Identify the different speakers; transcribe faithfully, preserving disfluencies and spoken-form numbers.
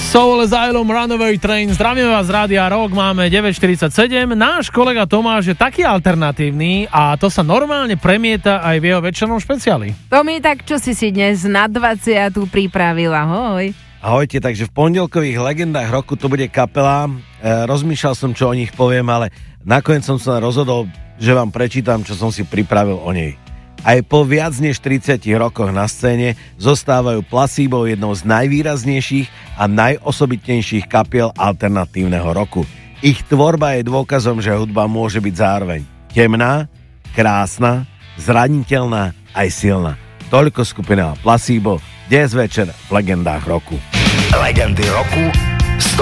Speaker 1: Soul Asylum, Runaway Train. Zdravíme vás z Rádia Rock, máme deväť štyridsaťsedem. Náš kolega Tomáš je taký alternatívny a to sa normálne premieta aj v jeho večernom špeciáli.
Speaker 2: Tomi, tak čo si si dnes na dvadsiatu pripravil? Ahoj.
Speaker 3: Ahojte, takže v pondelkových legendách roku to bude kapela. E, rozmýšľal som, čo o nich poviem, ale nakoniec som sa rozhodol, že vám prečítam, čo som si pripravil o nej. Aj po viac než tridsiatich rokoch na scéne zostávajú Placebo jednou z najvýraznejších a najosobitnejších kapiel alternatívneho roku. Ich tvorba je dôkazom, že hudba môže byť zároveň temná, krásna, zraniteľná aj silná. Toľko skupina Placebo dnes večer v legendách roku.
Speaker 4: Legendy roku